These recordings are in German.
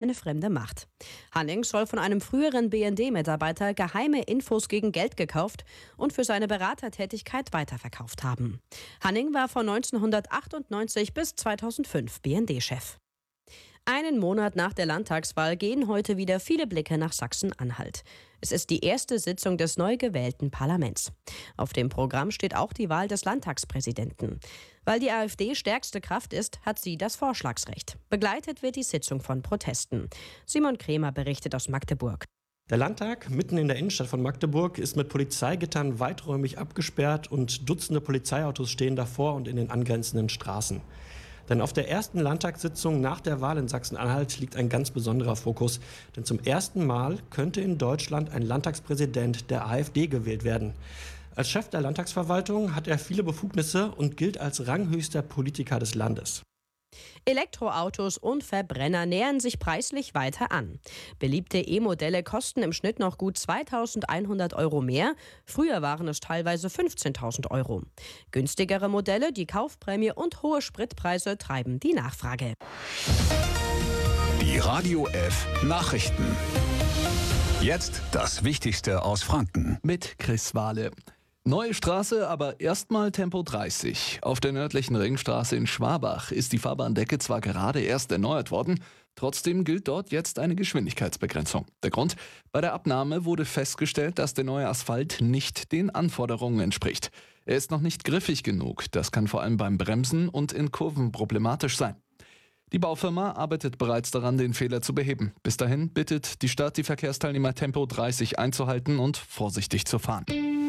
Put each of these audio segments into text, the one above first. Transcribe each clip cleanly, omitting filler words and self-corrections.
eine fremde Macht. Hanning soll von einem früheren BND-Mitarbeiter geheime Infos gegen Geld gekauft und für seine Beratertätigkeit weiterverkauft haben. Hanning war von 1998 bis 2005 BND-Chef. Einen Monat nach der Landtagswahl gehen heute wieder viele Blicke nach Sachsen-Anhalt. Es ist die erste Sitzung des neu gewählten Parlaments. Auf dem Programm steht auch die Wahl des Landtagspräsidenten. Weil die AfD stärkste Kraft ist, hat sie das Vorschlagsrecht. Begleitet wird die Sitzung von Protesten. Simon Kremer berichtet aus Magdeburg. Der Landtag, mitten in der Innenstadt von Magdeburg, ist mit Polizeigittern weiträumig abgesperrt und Dutzende Polizeiautos stehen davor und in den angrenzenden Straßen. Denn auf der ersten Landtagssitzung nach der Wahl in Sachsen-Anhalt liegt ein ganz besonderer Fokus. Denn zum ersten Mal könnte in Deutschland ein Landtagspräsident der AfD gewählt werden. Als Chef der Landtagsverwaltung hat er viele Befugnisse und gilt als ranghöchster Politiker des Landes. Elektroautos und Verbrenner nähern sich preislich weiter an. Beliebte E-Modelle kosten im Schnitt noch gut 2.100 € mehr. Früher waren es teilweise 15.000 €. Günstigere Modelle, die Kaufprämie und hohe Spritpreise treiben die Nachfrage. Die Radio F Nachrichten. Jetzt das Wichtigste aus Franken. Mit Chris Wahle. Neue Straße, aber erstmal Tempo 30. Auf der nördlichen Ringstraße in Schwabach ist die Fahrbahndecke zwar gerade erst erneuert worden, trotzdem gilt dort jetzt eine Geschwindigkeitsbegrenzung. Der Grund? Bei der Abnahme wurde festgestellt, dass der neue Asphalt nicht den Anforderungen entspricht. Er ist noch nicht griffig genug. Das kann vor allem beim Bremsen und in Kurven problematisch sein. Die Baufirma arbeitet bereits daran, den Fehler zu beheben. Bis dahin bittet die Stadt die Verkehrsteilnehmer, Tempo 30 einzuhalten und vorsichtig zu fahren.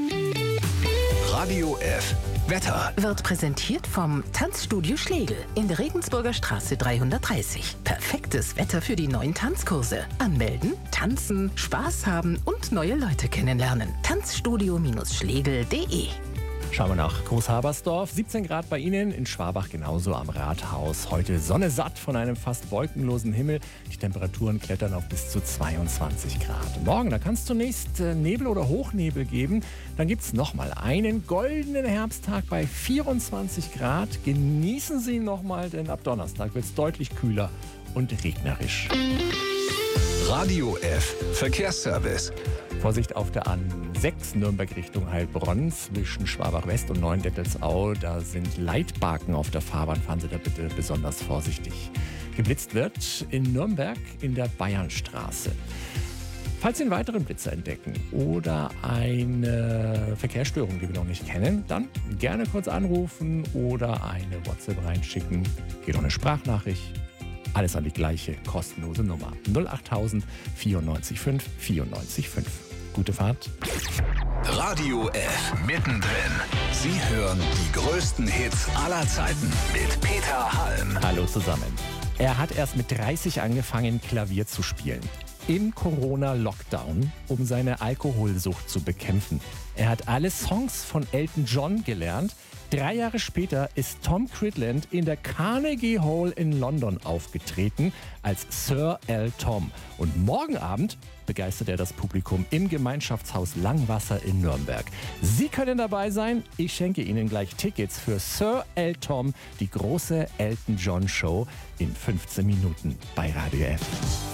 Radio F Wetter wird präsentiert vom Tanzstudio Schlegel in der Regensburger Straße 330. Perfektes Wetter für die neuen Tanzkurse. Anmelden, tanzen, Spaß haben und neue Leute kennenlernen. Tanzstudio-schlegel.de. Schauen wir nach Großhabersdorf. 17 Grad bei Ihnen, in Schwabach genauso am Rathaus. Heute Sonne satt von einem fast wolkenlosen Himmel. Die Temperaturen klettern auf bis zu 22 Grad. Morgen, da kann es zunächst Nebel oder Hochnebel geben. Dann gibt es nochmal einen goldenen Herbsttag bei 24 Grad. Genießen Sie nochmal, denn ab Donnerstag wird es deutlich kühler und regnerisch. Radio F Verkehrsservice. Vorsicht auf der A6 Nürnberg Richtung Heilbronn zwischen Schwabach-West und Neuendettelsau. Da sind Leitbarken auf der Fahrbahn. Fahren Sie da bitte besonders vorsichtig. Geblitzt wird in Nürnberg in der Bayernstraße. Falls Sie einen weiteren Blitzer entdecken oder eine Verkehrsstörung, die wir noch nicht kennen, dann gerne kurz anrufen oder eine WhatsApp reinschicken. Geht auch eine Sprachnachricht. Alles an die gleiche kostenlose Nummer. 08000 94 5 94 5. Gute Fahrt. Radio F mittendrin. Sie hören die größten Hits aller Zeiten mit Peter Halm. Hallo zusammen. Er hat erst mit 30 angefangen, Klavier zu spielen. Im Corona-Lockdown, um seine Alkoholsucht zu bekämpfen. Er hat alle Songs von Elton John gelernt. 3 Jahre später ist Tom Cridland in der Carnegie Hall in London aufgetreten als Sir L. Tom. Und morgen Abend begeistert er das Publikum im Gemeinschaftshaus Langwasser in Nürnberg. Sie können dabei sein. Ich schenke Ihnen gleich Tickets für Sir L. Tom, die große Elton John Show in 15 Minuten bei Radio F.